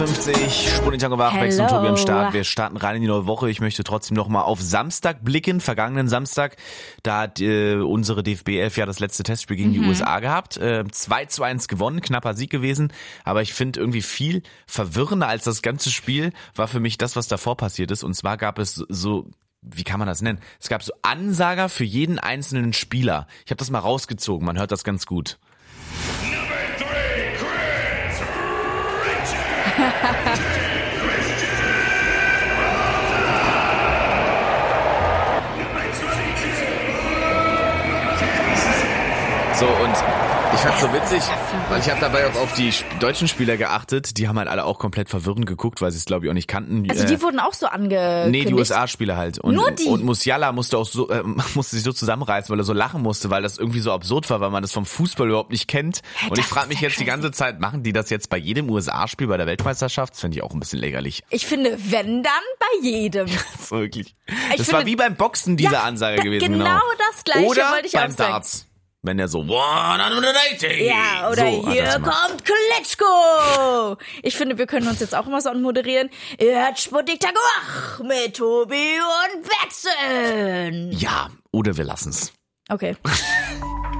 50, Spunitango wach, Bex und Tobi am Start. Wir starten rein in die neue Woche. Ich möchte trotzdem nochmal auf Samstag blicken. Vergangenen Samstag, da hat unsere DFB 11 ja das letzte Testspiel gegen die USA gehabt. 2:1 gewonnen, knapper Sieg gewesen. Aber ich finde irgendwie viel verwirrender als das ganze Spiel war für mich das, was davor passiert ist. Und zwar gab es so... Wie kann man das nennen? Es gab so Ansager für jeden einzelnen Spieler. Ich habe das mal rausgezogen, man hört das ganz gut. So, und ich fand's so witzig, weil ich habe dabei auch auf die deutschen Spieler geachtet. Die haben halt alle auch komplett verwirrend geguckt, weil sie es, glaube ich, auch nicht kannten. Also die wurden auch so angekündigt? Nee, die USA-Spieler halt. Und, nur die? Und Musiala musste auch so, musste sich so zusammenreißen, weil er so lachen musste, weil das irgendwie so absurd war, weil man das vom Fußball überhaupt nicht kennt. Und ich frage mich jetzt die ganze Zeit, machen die das jetzt bei jedem USA-Spiel bei der Weltmeisterschaft? Das finde ich auch ein bisschen lächerlich. Ich finde, wenn dann bei jedem. Das war wirklich. Das war wie beim Boxen diese Ansage gewesen. Genau das Gleiche oder wollte ich beim auch sagen. Darts. Wenn der so 180. Ja, oder so, hier kommt Klitschko. Ich finde, wir können uns jetzt auch immer so anmoderieren. Ihr hört Spunitango wach mit Tobi und Betzen. Ja, oder wir lassen's. Okay.